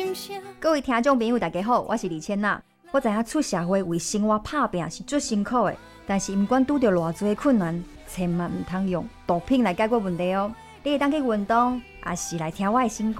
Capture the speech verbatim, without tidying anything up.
各位听众朋友大家好，我是李千娜。我知影出社会为生活打拼是最辛苦的，但是不管拄到偌多困难，千万唔通用毒品来解决问题哦。你会当去运动，也是来听我的新歌。